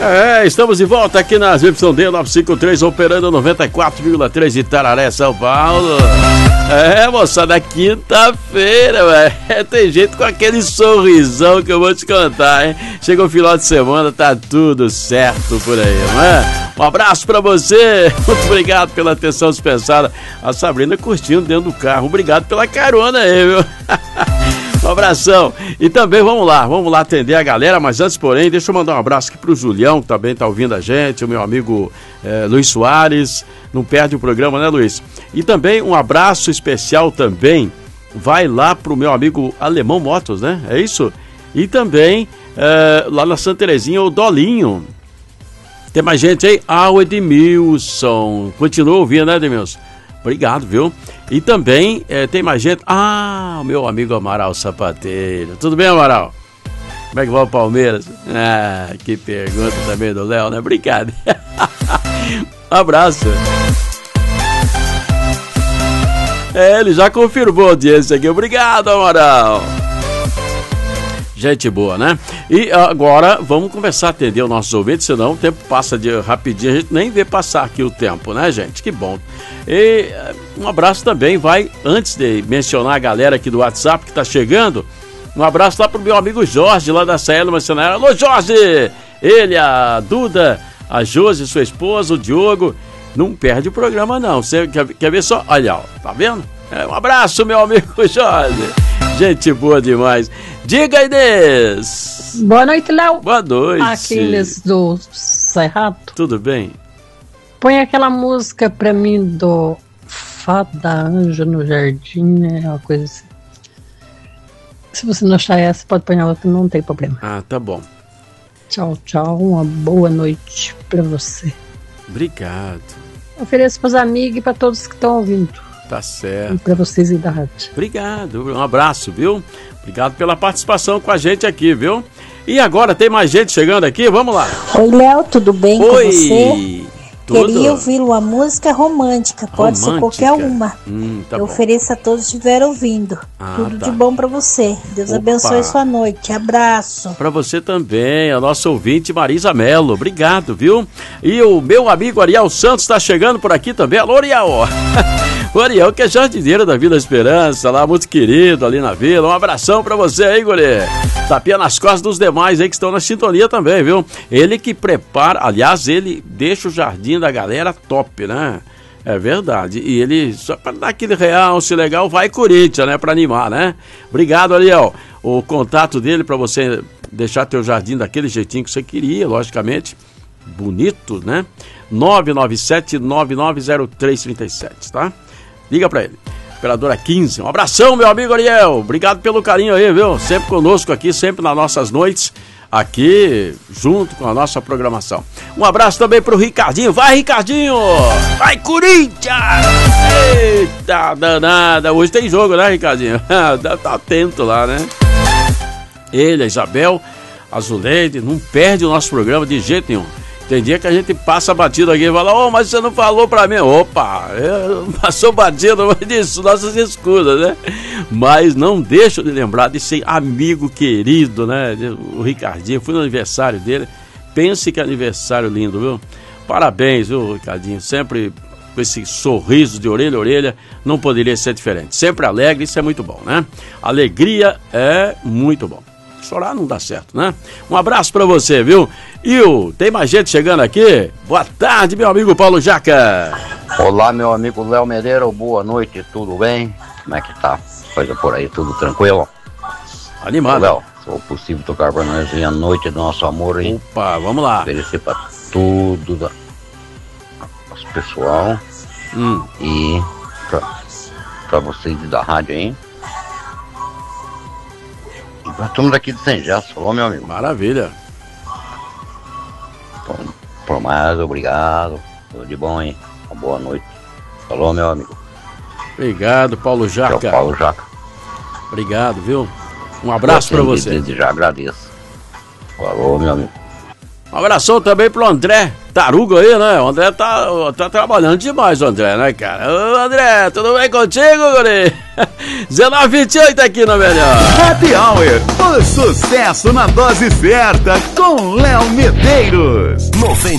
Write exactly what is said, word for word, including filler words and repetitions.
É, estamos de volta aqui na Y D novecentos e cinquenta e três, operando noventa e quatro vírgula três de Itararé, São Paulo. É, moçada, quinta-feira, velho. Tem jeito com aquele sorrisão que eu vou te contar, hein? Chega o final de semana, tá tudo certo por aí, não é? Um abraço pra você. Muito obrigado pela atenção dispensada. A Sabrina curtindo dentro do carro. Obrigado pela carona aí, viu? Um abração. E também vamos lá, vamos lá atender a galera, mas antes, porém, deixa eu mandar um abraço aqui pro Julião, que também tá ouvindo a gente, o meu amigo é, Luiz Soares, não perde o programa, né, Luiz? E também um abraço especial também, vai lá pro meu amigo Alemão Motos, né? É isso? E também é, lá na Santa Terezinha, o Dolinho. Tem mais gente aí? Ah, o Edmilson. Continua ouvindo, né, Edmilson? Obrigado, viu? E também é, tem mais gente. Ah, o meu amigo Amaral Sapateiro. Tudo bem, Amaral? Como é que vai o Palmeiras? Ah, que pergunta também do Léo, né? Obrigado. Um abraço. É, ele já confirmou a audiência aqui. Obrigado, Amaral. Gente boa, né? E agora vamos começar a atender os nossos ouvintes, senão o tempo passa de rapidinho, a gente nem vê passar aqui o tempo, né, gente? Que bom. E um abraço também, vai, antes de mencionar a galera aqui do WhatsApp que tá chegando, um abraço lá pro meu amigo Jorge, lá da Saela Marcenária. Alô, Jorge! Ele, a Duda, a Josi, sua esposa, o Diogo, não perde o programa não. Você quer, quer ver só? Olha, ó, tá vendo? É, um abraço, meu amigo Jorge. Gente boa demais. Diga, Inês. Boa noite, Léo. Boa noite. Aqui, Inês do Cerrado. Tudo bem? Põe aquela música pra mim do Fada Anjo no Jardim, é uma coisa assim. Se você não achar essa, pode pôr outra, não tem problema. Ah, tá bom. Tchau, tchau. Uma boa noite pra você. Obrigado. Ofereço pros amigos e pra todos que estão ouvindo. Tá certo. E pra vocês e da rádio. Obrigado, um abraço, viu? Obrigado pela participação com a gente aqui, viu? E agora tem mais gente chegando aqui, vamos lá. Oi, Léo, tudo bem Oi, com você? tudo? Queria ouvir uma música romântica, pode Romântica? ser qualquer uma. Hum, tá Eu bom. ofereço a todos que estiverem ouvindo. Ah, Tudo tá. de bom pra você. Deus Opa. abençoe sua noite. Abraço. Pra você também, a nossa ouvinte Marisa Mello, obrigado, viu? E o meu amigo Ariel Santos tá chegando por aqui também. Alô, Ariel! O Ariel, que é jardineiro da Vila Esperança, lá, muito querido ali na vila. Um abração pra você aí, guri. Tapinha nas costas dos demais aí que estão na sintonia também, viu? Ele que prepara, aliás, ele deixa o jardim da galera top, né? É verdade. E ele, só pra dar aquele realce legal, vai Corinthians, né? Pra animar, né? Obrigado, Ariel. O contato dele pra você deixar teu jardim daquele jeitinho que você queria, logicamente. Bonito, né? nove nove sete, nove nove zero três três sete, tá? Liga pra ele. Operadora quinze. Um abração, meu amigo Ariel. Obrigado pelo carinho aí, viu? Sempre conosco aqui, sempre nas nossas noites, aqui, junto com a nossa programação. Um abraço também pro Ricardinho. Vai, Ricardinho! Vai, Corinthians! Eita, danada. Hoje tem jogo, né, Ricardinho? Tá atento lá, né? Ele, a Isabel, a Zuleide, não perde o nosso programa de jeito nenhum. Tem dia que a gente passa batido aqui e fala, ô, oh, mas você não falou pra mim. Opa, passou batido, mas disso, nossas escusas, né? Mas não deixo de lembrar de ser amigo querido, né? O Ricardinho, fui no aniversário dele. Pense que aniversário lindo, viu? Parabéns, viu, Ricardinho? Sempre com esse sorriso de orelha a orelha, não poderia ser diferente. Sempre alegre, isso é muito bom, né? Alegria é muito bom. Chorar não dá certo, né? Um abraço pra você, viu? E o tem mais gente chegando aqui? Boa tarde, meu amigo Paulo Jaca. Olá, meu amigo Léo Medeiro, boa noite, tudo bem? Como é que tá? Coisa por aí, tudo tranquilo? Animado. Léo, se for possível tocar pra nós aí a noite do nosso amor aí. Opa, vamos lá. Oferecer pra tudo da nosso pessoal hum. e pra, pra vocês da rádio aí. Nós estamos aqui de São Gesso, falou, meu amigo? Maravilha. Então, por mais, obrigado. Tudo de bom, hein? Uma boa noite. Falou, meu amigo. Obrigado, Paulo Jaca. Tchau, Paulo Jaca. Obrigado, viu? Um abraço pra você. Desde já agradeço. Falou, meu amigo. Um abração também pro André, tartaruga aí, né? O André tá, tá trabalhando demais, o André, né, cara? Ô, André, tudo bem contigo, guri? dezenove e vinte e oito aqui na melhor. Happy Hour, o sucesso na dose certa com Léo Medeiros.